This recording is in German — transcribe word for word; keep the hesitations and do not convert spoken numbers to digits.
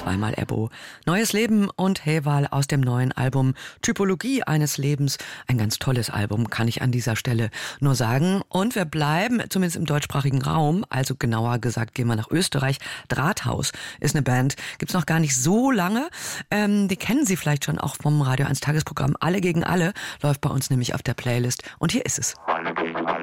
zweimal Ebbo. Neues Leben und Heval aus dem neuen Album Typologie eines Lebens. Ein ganz tolles Album, kann ich an dieser Stelle nur sagen. Und wir bleiben zumindest im deutschsprachigen Raum, also genauer gesagt gehen wir nach Österreich. Drahthaus ist eine Band, gibt's noch gar nicht so lange. Ähm, die kennen Sie vielleicht schon auch vom Radio eins Tagesprogramm. Alle gegen alle läuft bei uns nämlich auf der Playlist. Und hier ist es. Alle gegen